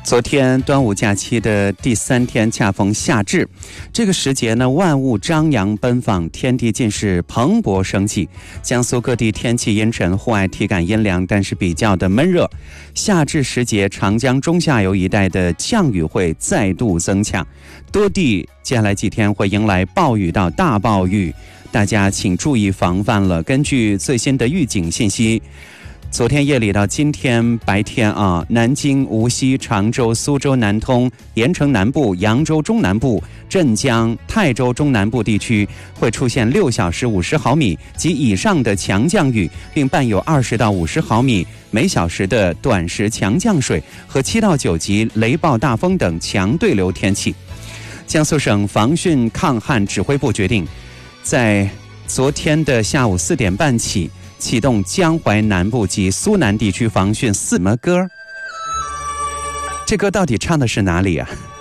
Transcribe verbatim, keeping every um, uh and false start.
昨天端午假期的第三天，恰逢夏至，这个时节呢，万物张扬奔放，天地尽是蓬勃生气。江苏各地天气阴沉，户外体感阴凉，但是比较的闷热。夏至时节，长江中下游一带的降雨会再度增强，多地接下来几天会迎来暴雨到大暴雨，大家请注意防范了。根据最新的预警信息，昨天夜里到今天白天啊，南京、无锡、常州、苏州南通、盐城南部、扬州中南部、镇江、泰州中南部地区会出现六小时五十毫米及以上的强降雨，并伴有二十到五十毫米每小时的短时强降水和七到九级雷暴大风等强对流天气。江苏省防汛抗旱指挥部决定，在昨天的下午四点半起，启动江淮南部及苏南地区防汛四么歌？这歌到底唱的是哪里啊？